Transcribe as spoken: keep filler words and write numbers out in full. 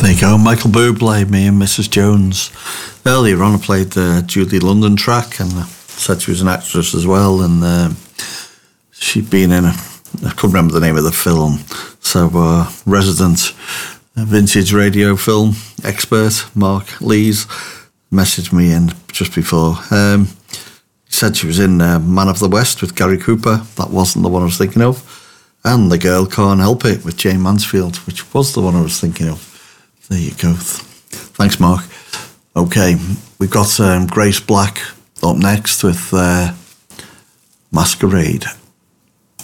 There you go, Michael Bublé, Me and Missus Jones. Earlier on I played the Julie London track and said she was an actress as well, and um, she'd been in a, I couldn't remember the name of the film, so uh, resident vintage radio film expert Mark Lees messaged me in just before. Um, he said she was in uh, Man of the West with Gary Cooper. That wasn't the one I was thinking of. And The Girl Can't Help It with Jane Mansfield, which was the one I was thinking of. There you go. Thanks, Mark. Okay, we've got um, Grace Black up next with uh, Masquerade.